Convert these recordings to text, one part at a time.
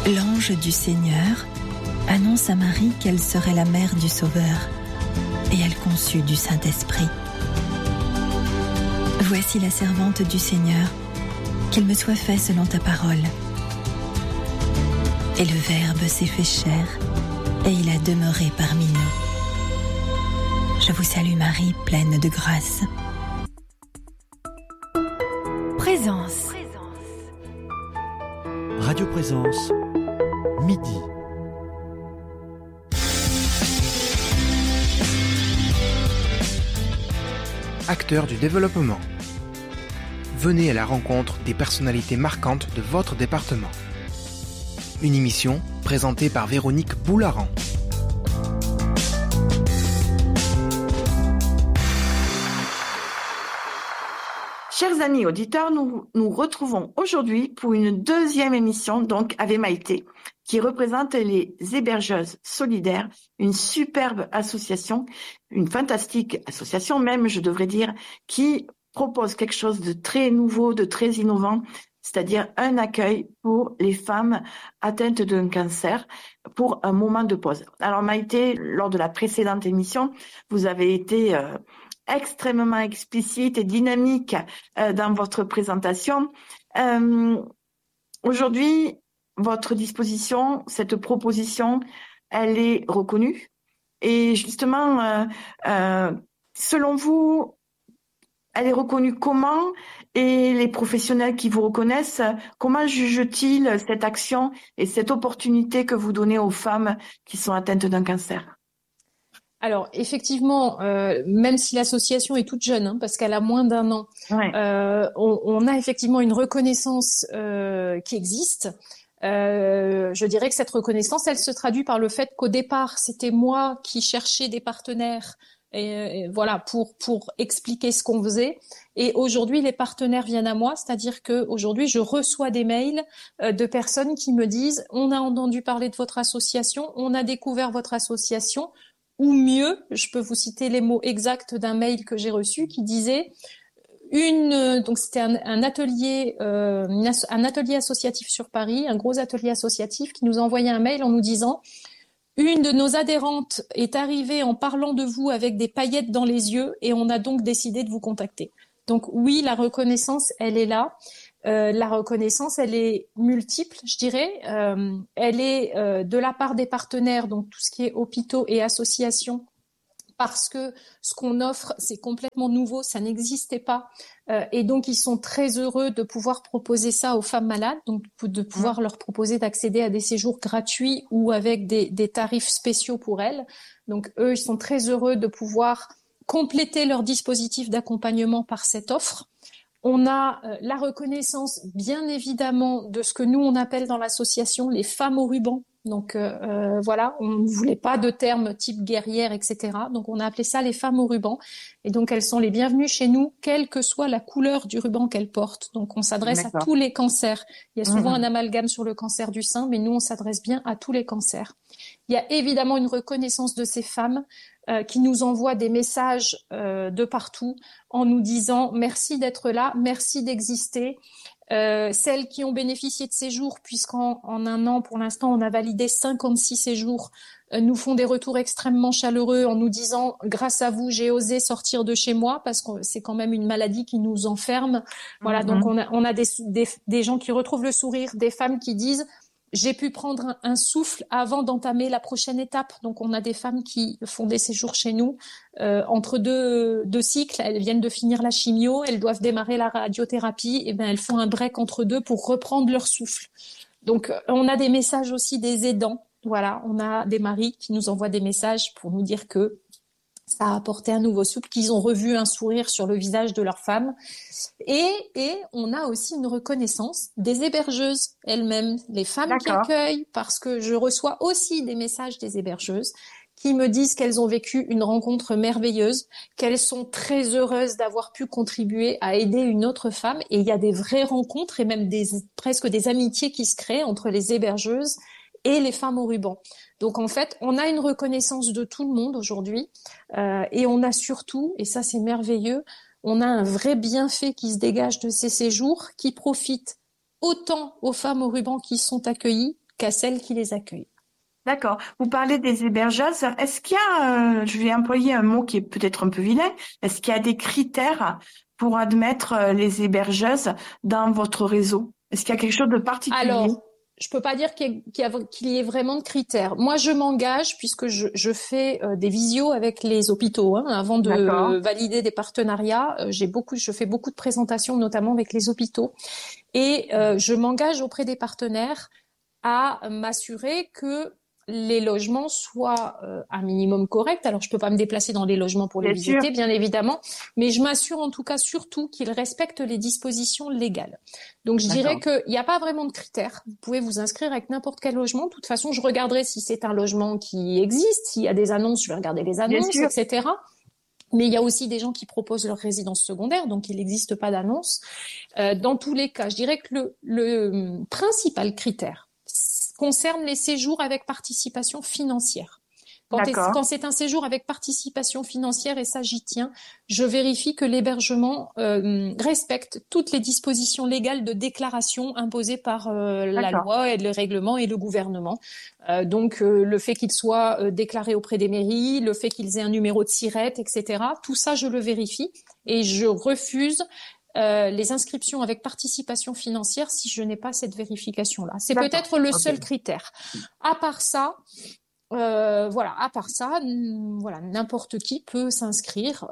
L'ange du Seigneur annonce à Marie qu'elle serait la mère du Sauveur, et elle conçut du Saint-Esprit. Voici la servante du Seigneur, qu'il me soit fait selon ta parole. Et le Verbe s'est fait chair, et il a demeuré parmi nous. Je vous salue Marie, pleine de grâce. Présence. Radio Présence, midi. Acteurs du développement. Venez à la rencontre des personnalités marquantes de votre département. Une émission présentée par Véronique Boularan. Chers amis auditeurs, nous retrouvons aujourd'hui pour une deuxième émission donc avec Maïté, qui représente les hébergeuses solidaires, une superbe association, une fantastique association même, je devrais dire, qui propose quelque chose de très nouveau, de très innovant, c'est-à-dire un accueil pour les femmes atteintes d'un cancer pour un moment de pause. Alors Maïté, lors de la précédente émission, vous avez été extrêmement explicite et dynamique dans votre présentation. Aujourd'hui, votre disposition, cette proposition, elle est reconnue. Et justement, selon vous, elle est reconnue comment? Et les professionnels qui vous reconnaissent, comment jugent-ils cette action et cette opportunité que vous donnez aux femmes qui sont atteintes d'un cancer? Alors effectivement, même si l'association est toute jeune, parce qu'elle a moins d'1 an, Ouais. on a effectivement une reconnaissance qui existe. Je dirais que cette reconnaissance, elle se traduit par le fait qu'au départ, c'était moi qui cherchais des partenaires, et voilà, pour expliquer ce qu'on faisait. Et aujourd'hui, les partenaires viennent à moi, c'est-à-dire que aujourd'hui, je reçois des mails de personnes qui me disent: on a entendu parler de votre association, on a découvert votre association. Ou mieux, je peux vous citer les mots exacts d'un mail que j'ai reçu qui disait donc c'était un atelier associatif sur Paris, un gros atelier associatif qui nous a envoyé un mail en nous disant: une de nos adhérentes est arrivée en parlant de vous avec des paillettes dans les yeux et on a donc décidé de vous contacter. Donc oui, la reconnaissance, elle est là. La reconnaissance, elle est multiple, je dirais. Elle est de la part des partenaires, donc tout ce qui est hôpitaux et associations, parce que ce qu'on offre, c'est complètement nouveau, ça n'existait pas. Et donc, ils sont très heureux de pouvoir proposer ça aux femmes malades, donc de pouvoir leur proposer d'accéder à des séjours gratuits ou avec des tarifs spéciaux pour elles. Donc, eux, ils sont très heureux de pouvoir compléter leur dispositif d'accompagnement par cette offre. On a la reconnaissance, bien évidemment, de ce que nous, on appelle dans l'association les femmes au ruban. Donc voilà, on ne voulait pas de termes type guerrière, etc. Donc on a appelé ça les femmes au ruban. Et donc elles sont les bienvenues chez nous, quelle que soit la couleur du ruban qu'elles portent. Donc on s'adresse à tous les cancers. Il y a souvent un amalgame sur le cancer du sein, mais nous, on s'adresse bien à tous les cancers. Il y a évidemment une reconnaissance de ces femmes qui nous envoient des messages de partout en nous disant: merci d'être là, merci d'exister. Celles qui ont bénéficié de séjours, puisqu'en 1 an, pour l'instant, on a validé 56 séjours, nous font des retours extrêmement chaleureux en nous disant: grâce à vous, j'ai osé sortir de chez moi, parce que c'est quand même une maladie qui nous enferme. Voilà, donc on a des gens qui retrouvent le sourire, des femmes qui disent: j'ai pu prendre un souffle avant d'entamer la prochaine étape. Donc, on a des femmes qui font des séjours chez nous entre deux cycles. Elles viennent de finir la chimio, elles doivent démarrer la radiothérapie. Et ben, elles font un break entre deux pour reprendre leur souffle. Donc, on a des messages aussi des aidants. Voilà, on a des maris qui nous envoient des messages pour nous dire que ça a apporté un nouveau souffle, qu'ils ont revu un sourire sur le visage de leur femme. Et on a aussi une reconnaissance des hébergeuses elles-mêmes, les femmes qui accueillent, parce que je reçois aussi des messages des hébergeuses qui me disent qu'elles ont vécu une rencontre merveilleuse, qu'elles sont très heureuses d'avoir pu contribuer à aider une autre femme. Et il y a des vraies rencontres et même presque des amitiés qui se créent entre les hébergeuses et les femmes au ruban. Donc en fait, on a une reconnaissance de tout le monde aujourd'hui et on a surtout, et ça c'est merveilleux, on a un vrai bienfait qui se dégage de ces séjours qui profite autant aux femmes au ruban qui sont accueillies qu'à celles qui les accueillent. D'accord. Vous parlez des hébergeuses. Est-ce qu'il y a, je vais employer un mot qui est peut-être un peu vilain, est-ce qu'il y a des critères pour admettre les hébergeuses dans votre réseau? Est-ce qu'il y a quelque chose de particulier? Alors, je peux pas dire qu'il y ait vraiment de critères. Moi, je m'engage puisque je fais des visios avec les hôpitaux avant de valider des partenariats. Je fais beaucoup de présentations, notamment avec les hôpitaux, et je m'engage auprès des partenaires à m'assurer que les logements soient un minimum corrects. Alors, je peux pas me déplacer dans les logements pour les visiter, bien évidemment, mais je m'assure en tout cas surtout qu'ils respectent les dispositions légales. Donc, je dirais qu'il n'y a pas vraiment de critères. Vous pouvez vous inscrire avec n'importe quel logement. De toute façon, je regarderai si c'est un logement qui existe. S'il y a des annonces, je vais regarder les annonces, etc. Mais il y a aussi des gens qui proposent leur résidence secondaire, donc il n'existe pas d'annonce. Dans tous les cas, je dirais que le principal critère concerne les séjours avec participation financière. Quand c'est un séjour avec participation financière, et ça j'y tiens, je vérifie que l'hébergement respecte toutes les dispositions légales de déclaration imposées par la loi et le règlement et le gouvernement. Donc le fait qu'ils soient déclarés auprès des mairies, le fait qu'ils aient un numéro de SIRET, etc. Tout ça je le vérifie et je refuse les inscriptions avec participation financière si je n'ai pas cette vérification-là. C'est peut-être le seul critère. À part ça, n'importe qui peut s'inscrire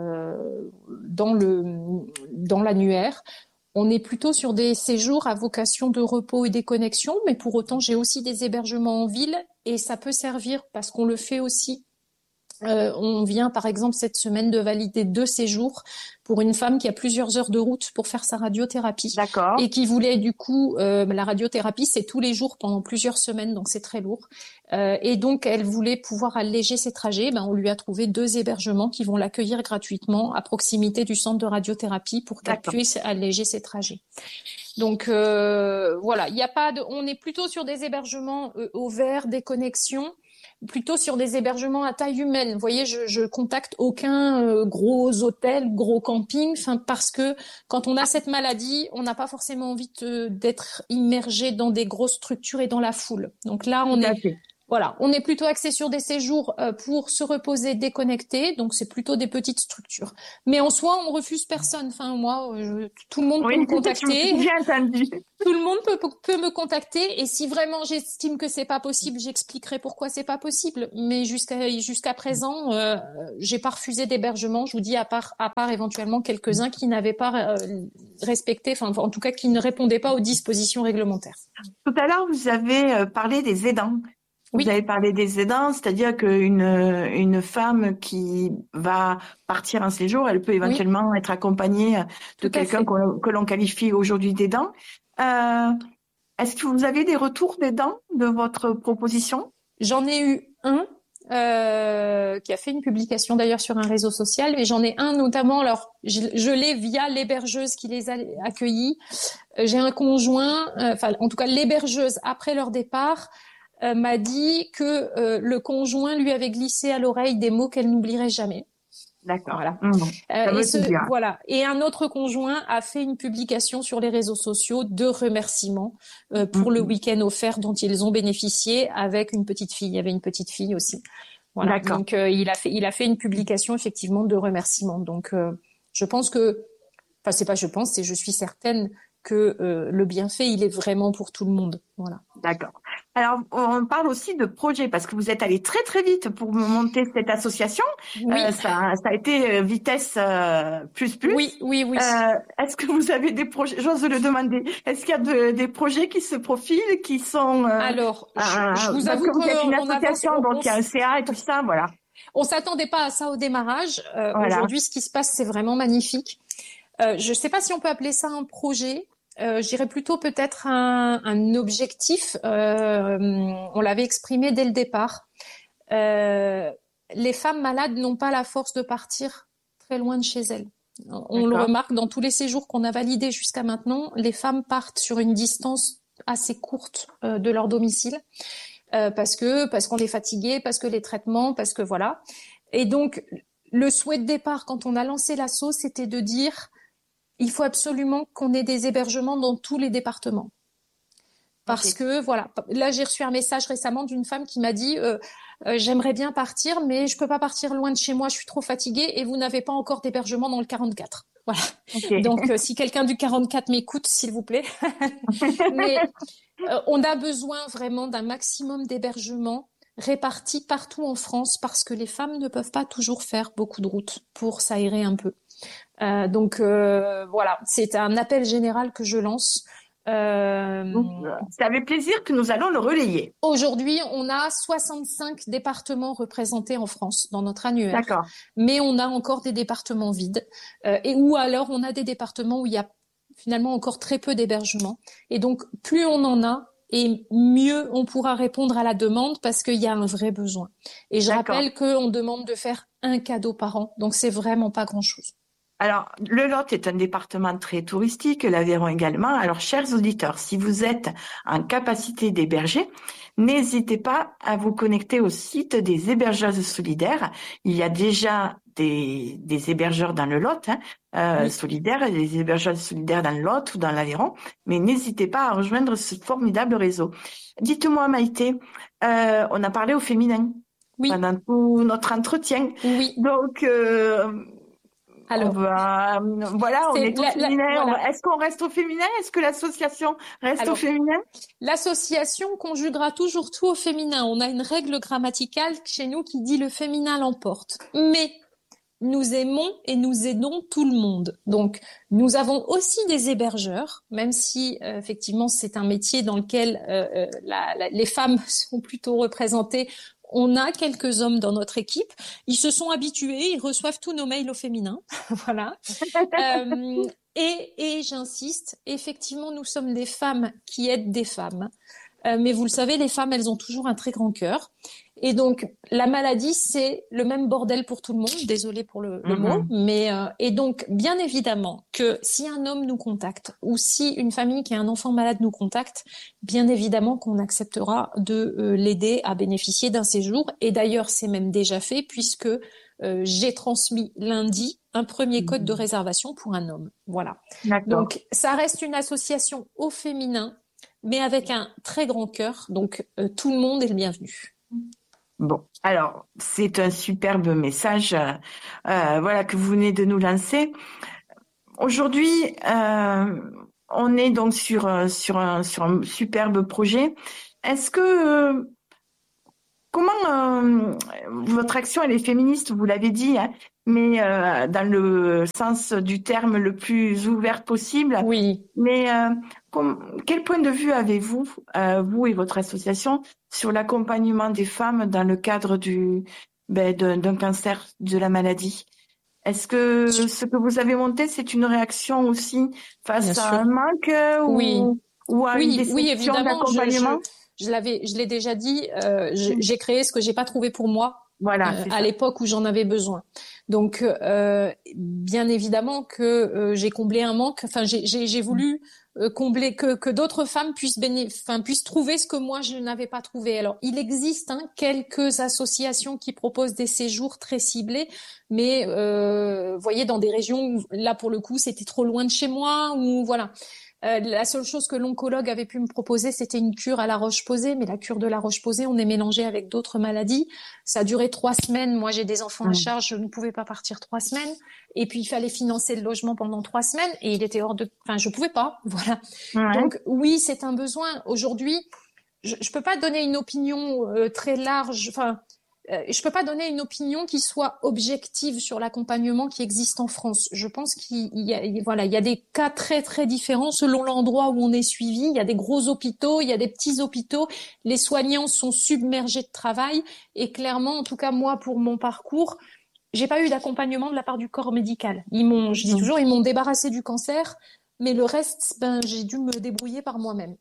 dans l'annuaire. On est plutôt sur des séjours à vocation de repos et déconnexion, mais pour autant, j'ai aussi des hébergements en ville et ça peut servir parce qu'on le fait aussi. On vient par exemple cette semaine de valider 2 séjours pour une femme qui a plusieurs heures de route pour faire sa radiothérapie et qui voulait du coup la radiothérapie c'est tous les jours pendant plusieurs semaines, donc c'est très lourd et donc elle voulait pouvoir alléger ses trajets. On lui a trouvé 2 hébergements qui vont l'accueillir gratuitement à proximité du centre de radiothérapie pour qu'elle puisse alléger ses trajets. Donc voilà, il y a pas de, on est plutôt sur des hébergements ouverts, des connexions, plutôt sur des hébergements à taille humaine. Vous voyez, je contacte aucun gros hôtel, gros camping, parce que quand on a cette maladie, on n'a pas forcément envie d'être immergé dans des grosses structures et dans la foule. Donc là, on est plutôt axé sur des séjours pour se reposer, déconnecter. Donc c'est plutôt des petites structures. Mais en soi, on refuse personne. Enfin moi, tout le monde peut me contacter. Bien entendu. Tout le monde peut me contacter et si vraiment j'estime que c'est pas possible, j'expliquerai pourquoi c'est pas possible. Mais jusqu'à présent, j'ai pas refusé d'hébergement. Je vous dis à part éventuellement quelques-uns qui n'avaient pas respecté, enfin en tout cas qui ne répondaient pas aux dispositions réglementaires. Tout à l'heure, vous avez parlé des aidants. Vous avez parlé des aidants, c'est-à-dire qu'une femme qui va partir un séjour, elle peut éventuellement être accompagnée de quelqu'un que l'on qualifie aujourd'hui d'aidant. Est-ce que vous avez des retours d'aidants de votre proposition? J'en ai eu un qui a fait une publication d'ailleurs sur un réseau social, mais j'en ai un notamment, alors je l'ai via l'hébergeuse qui les a accueillis. J'ai un conjoint, en tout cas l'hébergeuse après leur départ, m'a dit que le conjoint lui avait glissé à l'oreille des mots qu'elle n'oublierait jamais. D'accord. Voilà. Et un autre conjoint a fait une publication sur les réseaux sociaux de remerciements pour le week-end offert dont ils ont bénéficié avec une petite fille. Il y avait une petite fille aussi. Voilà. Donc il a fait une publication effectivement de remerciements. Donc je pense que, je suis certaine que le bienfait, il est vraiment pour tout le monde. Voilà. D'accord. Alors, on parle aussi de projet parce que vous êtes allé très très vite pour monter cette association. Oui. Ça a été vitesse plus. Oui. Est-ce que vous avez des projets? J'ose le demander. Est-ce qu'il y a des projets qui se profilent, qui sont Alors, je vous avoue que vous êtes une association, donc il y a un CA et tout ça, voilà. On s'attendait pas à ça au démarrage. Aujourd'hui, ce qui se passe, c'est vraiment magnifique. Je ne sais pas si on peut appeler ça un projet. Je dirais plutôt peut-être un objectif. On l'avait exprimé dès le départ. Les femmes malades n'ont pas la force de partir très loin de chez elles. On le remarque dans tous les séjours qu'on a validés jusqu'à maintenant. Les femmes partent sur une distance assez courte de leur domicile parce qu'on est fatigué, parce que les traitements, parce que voilà. Et donc le souhait de départ quand on a lancé l'asso, c'était de dire il faut absolument qu'on ait des hébergements dans tous les départements. Parce que voilà, là j'ai reçu un message récemment d'une femme qui m'a dit j'aimerais bien partir, mais je peux pas partir loin de chez moi, je suis trop fatiguée et vous n'avez pas encore d'hébergement dans le 44. Voilà. Donc si quelqu'un du 44 m'écoute, s'il vous plaît. Mais on a besoin vraiment d'un maximum d'hébergements répartis partout en France parce que les femmes ne peuvent pas toujours faire beaucoup de routes pour s'aérer un peu. Donc voilà, c'est un appel général que je lance. C'est avec plaisir que nous allons le relayer. Aujourd'hui, on a 65 départements représentés en France dans notre annuaire. D'accord. Mais on a encore des départements vides ou alors on a des départements où il y a finalement encore très peu d'hébergements. Et donc, plus on en a, et mieux on pourra répondre à la demande parce qu'il y a un vrai besoin. Et je rappelle qu'on demande de faire un cadeau par an, donc c'est vraiment pas grand-chose. Alors, le Lot est un département très touristique, l'Aveyron également. Alors, chers auditeurs, si vous êtes en capacité d'héberger, n'hésitez pas à vous connecter au site des hébergeuses solidaires. Il y a déjà des hébergeurs dans le Lot, solidaires, des hébergeuses solidaires dans le Lot ou dans l'Aveyron, mais n'hésitez pas à rejoindre ce formidable réseau. Dites-moi, Maïté, on a parlé au féminin pendant tout notre entretien. Oui. Donc, alors, on est au féminin. Voilà. Est-ce qu'on reste au féminin? Est-ce que l'association reste au féminin? L'association conjuguera toujours tout au féminin. On a une règle grammaticale chez nous qui dit le féminin l'emporte. Mais nous aimons et nous aidons tout le monde. Donc, nous avons aussi des hébergeurs, même si effectivement c'est un métier dans lequel les femmes sont plutôt représentées. On a quelques hommes dans notre équipe. Ils se sont habitués, ils reçoivent tous nos mails au féminin. Voilà. Et j'insiste, effectivement, nous sommes des femmes qui aident des femmes. Mais vous le savez, les femmes, elles ont toujours un très grand cœur. Et donc, la maladie, c'est le même bordel pour tout le monde. Désolée pour le mot. Mais, et donc, bien évidemment que si un homme nous contacte ou si une famille qui a un enfant malade nous contacte, bien évidemment qu'on acceptera de l'aider à bénéficier d'un séjour. Et d'ailleurs, c'est même déjà fait puisque j'ai transmis lundi un premier code de réservation pour un homme. Voilà. Donc, ça reste une association au féminin, mais avec un très grand cœur. Donc, tout le monde est le bienvenu. Bon, alors, c'est un superbe message que vous venez de nous lancer. Aujourd'hui, on est donc sur un superbe projet. Est-ce que comment votre action elle est féministe, vous l'avez dit, mais dans le sens du terme le plus ouvert possible. Oui. Mais quel point de vue avez-vous, vous et votre association, sur l'accompagnement des femmes dans le cadre d'un cancer, de la maladie? Est-ce que ce que vous avez monté, c'est une réaction aussi face à un manque ou à une déception d'accompagnement? Je l'ai déjà dit, j'ai créé ce que j'ai pas trouvé pour moi. Voilà, à l'époque où j'en avais besoin. Donc, bien évidemment que j'ai comblé un manque. Enfin, j'ai voulu combler que d'autres femmes puissent trouver ce que moi je n'avais pas trouvé. Alors, il existe quelques associations qui proposent des séjours très ciblés, mais voyez, dans des régions où là pour le coup c'était trop loin de chez moi, ou voilà. La seule chose que l'oncologue avait pu me proposer, c'était une cure à la Roche-Posay, mais la cure de la Roche-Posay, on est mélangé avec d'autres maladies. Ça a duré 3 semaines. Moi, j'ai des enfants à charge, je ne pouvais pas partir 3 semaines. Et puis, il fallait financer le logement pendant 3 semaines, et il était je pouvais pas, voilà. Donc, oui, c'est un besoin. Aujourd'hui, je peux pas donner une opinion très large, je peux pas donner une opinion qui soit objective sur l'accompagnement qui existe en France. Je pense qu'il y a des cas très très différents selon l'endroit où on est suivi. Il y a des gros hôpitaux, il y a des petits hôpitaux. Les soignants sont submergés de travail et clairement, en tout cas moi pour mon parcours, j'ai pas eu d'accompagnement de la part du corps médical. Je dis toujours, ils m'ont débarrassé du cancer, mais le reste, j'ai dû me débrouiller par moi-même.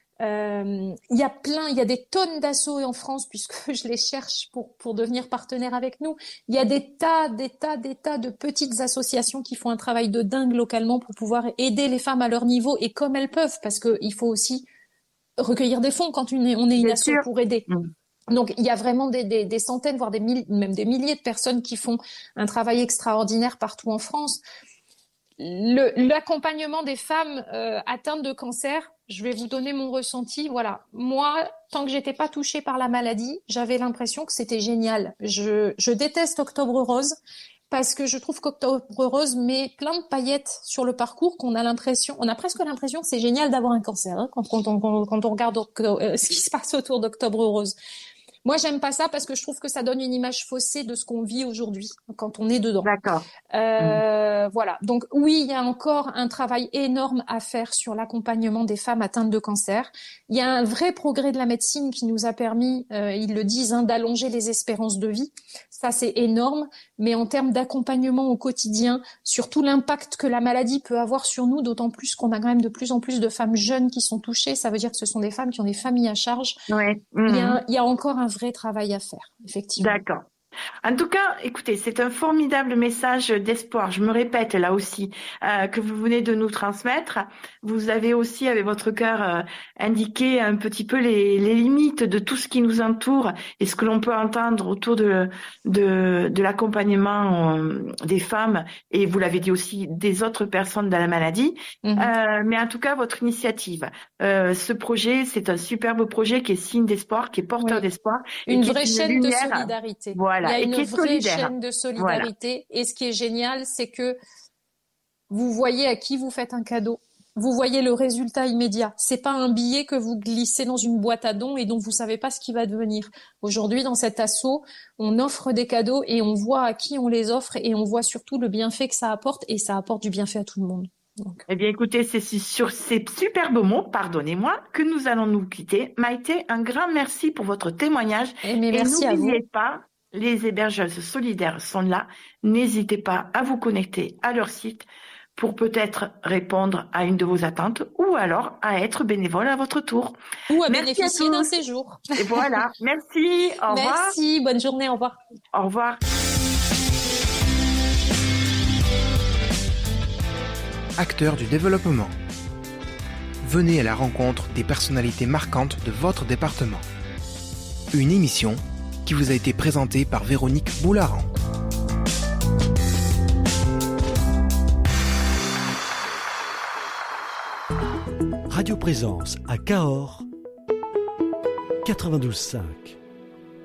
Il y a des tonnes d'assauts en France puisque je les cherche pour devenir partenaires avec nous. Il y a des tas de petites associations qui font un travail de dingue localement pour pouvoir aider les femmes à leur niveau et comme elles peuvent, parce que il faut aussi recueillir des fonds quand on est une asso pour aider. Donc il y a vraiment des centaines, voire même des milliers de personnes qui font un travail extraordinaire partout en France. L'accompagnement des femmes atteintes de cancer, je vais vous donner mon ressenti. Voilà, moi, tant que j'étais pas touchée par la maladie, j'avais l'impression que c'était génial. Je déteste Octobre Rose parce que je trouve qu'Octobre Rose met plein de paillettes sur le parcours on a presque l'impression que c'est génial d'avoir un cancer quand on regarde ce qui se passe autour d'Octobre Rose. Moi, j'aime pas ça parce que je trouve que ça donne une image faussée de ce qu'on vit aujourd'hui quand on est dedans. D'accord. Voilà. Donc oui, il y a encore un travail énorme à faire sur l'accompagnement des femmes atteintes de cancer. Il y a un vrai progrès de la médecine qui nous a permis, ils le disent, d'allonger les espérances de vie. Ça, c'est énorme. Mais en termes d'accompagnement au quotidien, sur tout l'impact que la maladie peut avoir sur nous, d'autant plus qu'on a quand même de plus en plus de femmes jeunes qui sont touchées. Ça veut dire que ce sont des femmes qui ont des familles à charge. Ouais. Il y a encore un vrai travail à faire, effectivement. D'accord. En tout cas, écoutez, c'est un formidable message d'espoir. Je me répète là aussi que vous venez de nous transmettre. Vous avez aussi, avec votre cœur, indiqué un petit peu les limites de tout ce qui nous entoure et ce que l'on peut entendre autour de l'accompagnement des femmes. Et vous l'avez dit aussi des autres personnes dans la maladie. Mais en tout cas, votre initiative, ce projet, c'est un superbe projet qui est signe d'espoir, qui est porteur d'espoir. Une vraie chaîne de solidarité. Voilà. Il y a une vraie solidaire. chaîne de solidarité. Voilà. Et ce qui est génial, c'est que vous voyez à qui vous faites un cadeau. Vous voyez le résultat immédiat. C'est pas un billet que vous glissez dans une boîte à dons et dont vous savez pas ce qui va devenir. Aujourd'hui, dans cet assaut, on offre des cadeaux et on voit à qui on les offre et on voit surtout le bienfait que ça apporte et ça apporte du bienfait à tout le monde. Donc. Eh bien, écoutez, c'est sur ces superbes mots, pardonnez-moi, que nous allons nous quitter. Maïté, un grand merci pour votre témoignage. Merci à vous. N'oubliez pas, les hébergeuses solidaires sont là. N'hésitez pas à vous connecter à leur site pour peut-être répondre à une de vos attentes ou alors à être bénévole à votre tour. Ou à bénéficier d'un séjour. Et voilà. Merci. Au revoir. Merci. Bonne journée. Au revoir. Au revoir. Acteurs du développement. Venez à la rencontre des personnalités marquantes de votre département. Une émission qui vous a été présentée par Véronique Boularan. Radio Présence à Cahors 92.5.